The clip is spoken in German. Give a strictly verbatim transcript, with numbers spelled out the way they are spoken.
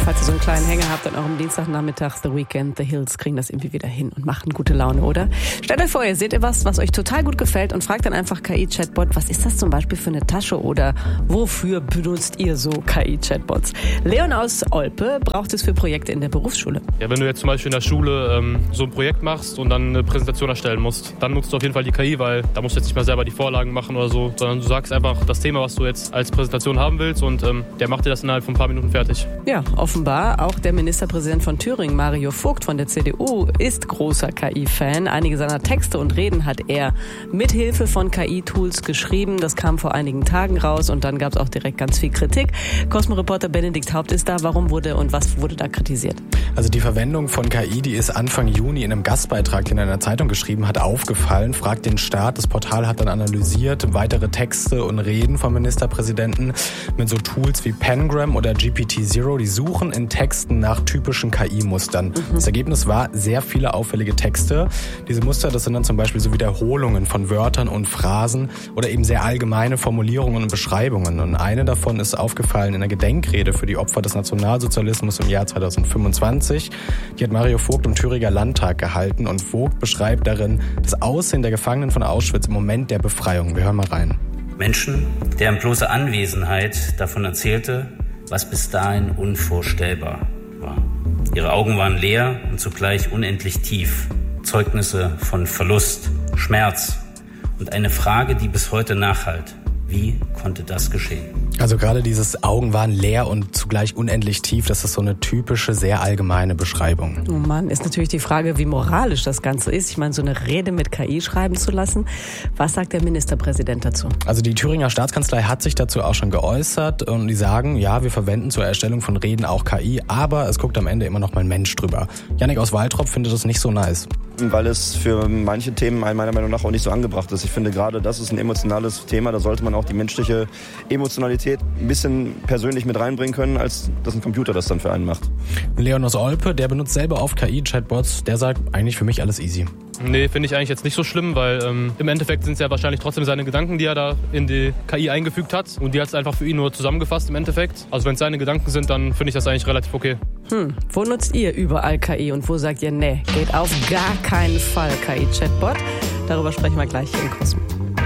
falls ihr so einen kleinen Hänger habt an eurem Dienstagnachmittag, The Weeknd, The Hills kriegen das irgendwie wieder hin und machen gute Laune, oder? Stellt euch vor, ihr seht ihr was, was euch total gut gefällt und fragt dann einfach K I-Chatbot, was ist das zum Beispiel für eine Tasche oder wofür benutzt ihr so K I-Chatbots? Leon aus Olpe braucht es für Projekte in der Berufsschule. Ja, wenn du jetzt zum Beispiel in der Schule ähm, so ein Projekt machst und dann eine Präsentation erstellen musst, dann nutzt du auf jeden Fall die K I, weil da musst du jetzt nicht mehr selber die Vorlagen machen oder so, sondern du sagst einfach das Thema, was du jetzt als Präsentation haben willst und ähm, der macht dir das innerhalb von ein paar Minuten fertig. Ja, offenbar auch der Ministerpräsident von Thüringen, Mario Vogt von der C D U, ist großer K I-Fan. Einige seiner Texte und Reden hat er mithilfe von K I-Tools geschrieben. Das kam vor einigen Tagen raus und dann gab es auch direkt ganz viel Kritik. Cosmo-Reporter Benedikt Haupt ist da. Warum wurde und was wurde da kritisiert? Also die Verwendung von K I, die ist Anfang Juni in einem Gastbeitrag, den er in einer Zeitung geschrieben hat, aufgefallen. Fragt den Staat. Das Portal hat dann analysiert weitere Texte und Reden vom Ministerpräsidenten mit so Tools wie Pengram oder G P T Zero. Die suchen in Texten nach typischen K I-Mustern. Mhm. Das Ergebnis war sehr viele auffällige Texte. Diese Muster, das sind dann zum Beispiel so Wiederholungen von Wörtern und Phrasen oder eben sehr allgemeine Formulierungen und Beschreibungen. Und eine davon ist aufgefallen in der Gedenkrede für die Opfer des Nationalsozialismus im Jahr zweitausendfünfundzwanzig. Die hat Mario Vogt im Thüringer Landtag gehalten und Vogt beschreibt darin das Aussehen der Gefangenen von Auschwitz im Moment der Befreiung. Wir hören mal rein. Menschen, deren bloße Anwesenheit davon erzählte, was bis dahin unvorstellbar war. Ihre Augen waren leer und zugleich unendlich tief. Zeugnisse von Verlust, Schmerz und eine Frage, die bis heute nachhallt. Wie konnte das geschehen? Also gerade dieses Augen waren leer und zugleich unendlich tief, das ist so eine typische, sehr allgemeine Beschreibung. Oh Mann, ist natürlich die Frage, wie moralisch das Ganze ist. Ich meine, so eine Rede mit K I schreiben zu lassen. Was sagt der Ministerpräsident dazu? Also die Thüringer Staatskanzlei hat sich dazu auch schon geäußert und die sagen, ja, wir verwenden zur Erstellung von Reden auch K I, aber es guckt am Ende immer noch mal ein Mensch drüber. Jannik aus Waltrop findet das nicht so nice. Weil es für manche Themen meiner Meinung nach auch nicht so angebracht ist. Ich finde gerade, das ist ein emotionales Thema, da sollte man auch die menschliche Emotionalität ein bisschen persönlich mit reinbringen können, als dass ein Computer das dann für einen macht. Leon aus Olpe, der benutzt selber oft K I-Chatbots, der sagt, eigentlich für mich alles easy. Nee, finde ich eigentlich jetzt nicht so schlimm, weil ähm, im Endeffekt sind es ja wahrscheinlich trotzdem seine Gedanken, die er da in die K I eingefügt hat. Und die hat es einfach für ihn nur zusammengefasst im Endeffekt. Also wenn es seine Gedanken sind, dann finde ich das eigentlich relativ okay. Hm, wo nutzt ihr überall K I und wo sagt ihr, nee, geht auf gar keinen Fall K I-Chatbot? Darüber sprechen wir gleich hier in Cosmo.